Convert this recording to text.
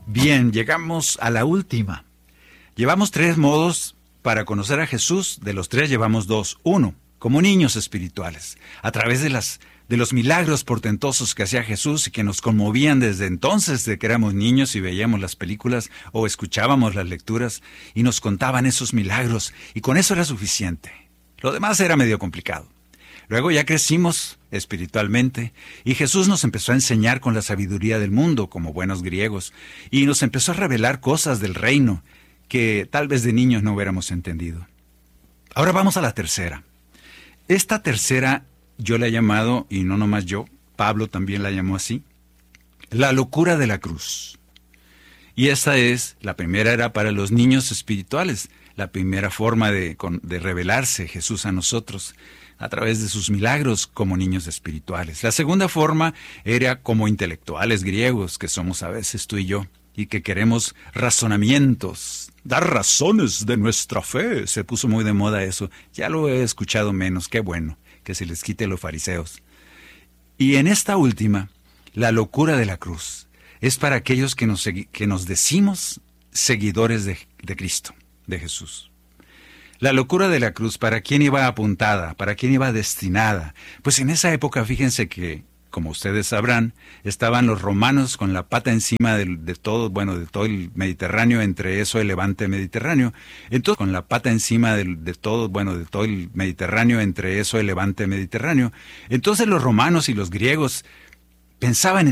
Bien, llegamos a la última. Llevamos 3 modos para conocer a Jesús. De los 3 llevamos 2. 1, como niños espirituales, a través de los milagros portentosos que hacía Jesús y que nos conmovían desde entonces, de que éramos niños y veíamos las películas o escuchábamos las lecturas y nos contaban esos milagros, y con eso era suficiente. Lo demás era medio complicado. Luego ya crecimos espiritualmente y Jesús nos empezó a enseñar con la sabiduría del mundo, como buenos griegos, y nos empezó a revelar cosas del reino que tal vez de niños no hubiéramos entendido. Ahora vamos a la tercera. Esta tercera yo la he llamado, y no nomás yo, Pablo también la llamó así, la locura de la cruz. Y esta es, la primera era para los niños espirituales, la primera forma de revelarse Jesús a nosotros, a través de sus milagros como niños espirituales. La segunda forma era como intelectuales griegos, que somos a veces tú y yo, y que queremos razonamientos, dar razones de nuestra fe. Se puso muy de moda eso. Ya lo he escuchado menos, qué bueno, que se les quite los fariseos. Y en esta última, la locura de la cruz, es para aquellos que nos decimos seguidores de Cristo, de Jesús. La locura de la cruz, ¿para quién iba apuntada? ¿Para quién iba destinada? Pues en esa época, fíjense que, como ustedes sabrán, estaban los romanos con la pata encima de todo el Mediterráneo, entre eso el Levante Mediterráneo. Entonces, con la pata encima de todo el Mediterráneo, entre eso el Levante Mediterráneo. Entonces los romanos y los griegos pensaban en